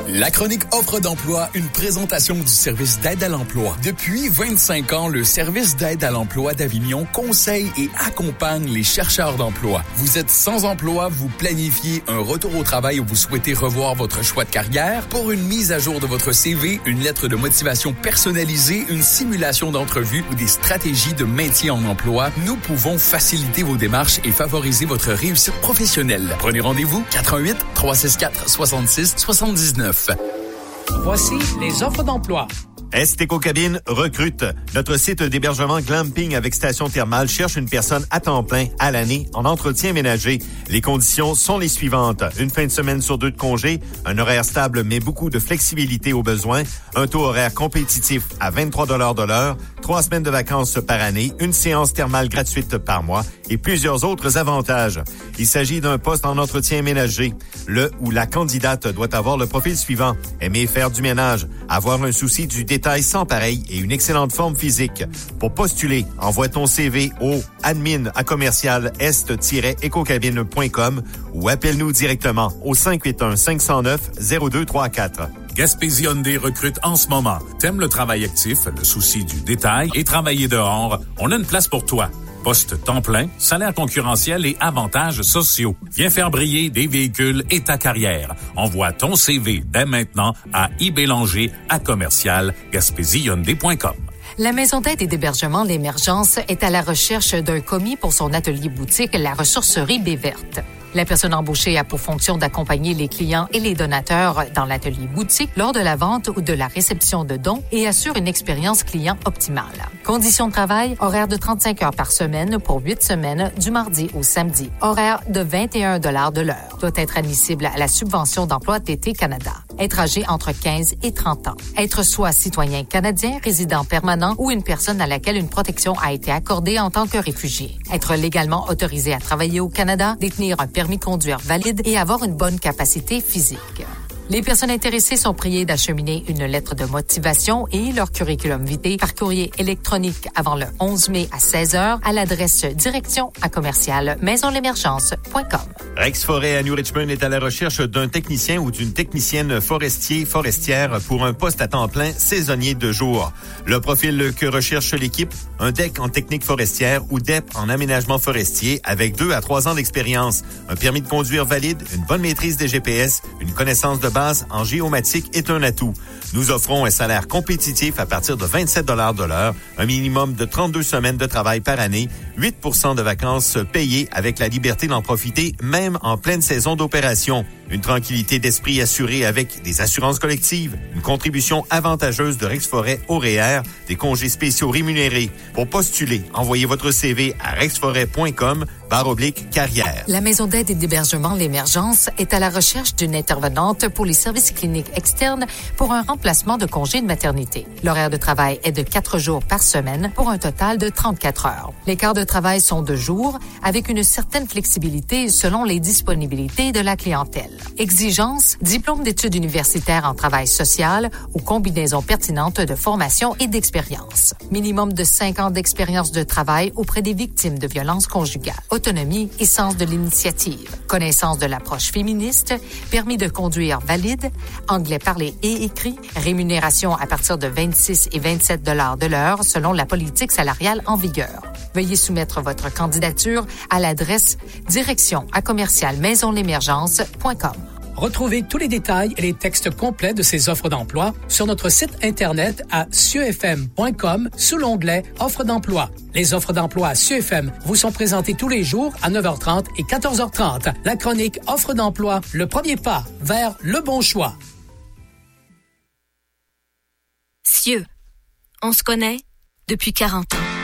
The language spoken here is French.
La chronique Offre d'emploi, une présentation du service d'aide à l'emploi. Depuis 25 ans, le service d'aide à l'emploi d'Avignon conseille et accompagne les chercheurs d'emploi. Vous êtes sans emploi, vous planifiez un retour au travail ou vous souhaitez revoir votre choix de carrière? Pour une mise à jour de votre CV, une lettre de motivation personnalisée, une simulation d'entrevue ou des stratégies de maintien en emploi, nous pouvons faciliter vos démarches et favoriser votre réussite professionnelle. Prenez rendez-vous 88 364 66 79. Voici les offres d'emploi. Est Éco-Cabine recrute. Notre site d'hébergement Glamping avec station thermale cherche une personne à temps plein à l'année en entretien ménager. Les conditions sont les suivantes. Une fin de semaine sur 2 de congé, un horaire stable mais beaucoup de flexibilité aux besoins, un taux horaire compétitif à 23 $ de l'heure, 3 semaines de vacances par année, une séance thermale gratuite par mois et plusieurs autres avantages. Il s'agit d'un poste en entretien ménager. Le ou la candidate doit avoir le profil suivant. Aimer faire du ménage, avoir un souci du détail sans pareil et une excellente forme physique. Pour postuler, envoie ton CV au admin@est-ecocabine.com ou appelle-nous directement au 581-509-0234. Gaspésie Hyundai recrute en ce moment. T'aimes le travail actif, le souci du détail et travailler dehors? On a une place pour toi. Poste temps plein, salaire concurrentiel et avantages sociaux. Viens faire briller des véhicules et ta carrière. Envoie ton CV dès maintenant à ibélanger@gaspésiehyundai.com. La maison d'aide et d'hébergement L'Émergence est à la recherche d'un commis pour son atelier boutique La Ressourcerie Baie-Verte. La personne embauchée a pour fonction d'accompagner les clients et les donateurs dans l'atelier boutique lors de la vente ou de la réception de dons et assure une expérience client optimale. Conditions de travail, horaire de 35 heures par semaine pour 8 semaines du mardi au samedi. Horaire de 21 $ de l'heure. Doit être admissible à la subvention d'emploi d'été Canada. Être âgé entre 15 et 30 ans. Être soit citoyen canadien, résident permanent ou une personne à laquelle une protection a été accordée en tant que réfugié. Être légalement autorisé à travailler au Canada, détenir un permis de conduire valide et avoir une bonne capacité physique. Les personnes intéressées sont priées d'acheminer une lettre de motivation et leur curriculum vitae par courrier électronique avant le 11 mai à 16h à l'adresse direction@maisonlemergence.com. Rex Forêt à New Richmond est à la recherche d'un technicien ou d'une technicienne forestière pour un poste à temps plein saisonnier de jour. Le profil que recherche l'équipe, un DEC en technique forestière ou DEP en aménagement forestier avec 2 à 3 ans d'expérience, un permis de conduire valide, une bonne maîtrise des GPS, une connaissance de base en géomatique est un atout. Nous offrons un salaire compétitif à partir de 27 $ de l'heure, un minimum de 32 semaines de travail par année, 8 % de vacances payées avec la liberté d'en profiter même en pleine saison d'opération. Une tranquillité d'esprit assurée avec des assurances collectives, une contribution avantageuse de Rex Forêt au REER, des congés spéciaux rémunérés. Pour postuler, envoyez votre CV à rexforêt.com/carrière. La maison d'aide et d'hébergement L'Émergence est à la recherche d'une intervenante pour les services cliniques externes pour un remplacement de congé de maternité. L'horaire de travail est de 4 jours par semaine pour un total de 34 heures. Les quarts de travail sont de jour avec une certaine flexibilité selon les disponibilités de la clientèle. Exigence, diplôme d'études universitaires en travail social ou combinaison pertinente de formation et d'expérience. Minimum de 5 ans d'expérience de travail auprès des victimes de violences conjugales. Autonomie et sens de l'initiative. Connaissance de l'approche féministe, permis de conduire valide, anglais parlé et écrit, rémunération à partir de 26 et 27 $ de l'heure selon la politique salariale en vigueur. Veuillez soumettre votre candidature à l'adresse direction@maisonlemergence.com. Retrouvez tous les détails et les textes complets de ces offres d'emploi sur notre site Internet à cieux-fm.com sous l'onglet Offres d'emploi. Les offres d'emploi à CIeux-FM vous sont présentées tous les jours à 9h30 et 14h30. La chronique Offres d'emploi, le premier pas vers le bon choix. Cieux, on se connaît depuis 40 ans.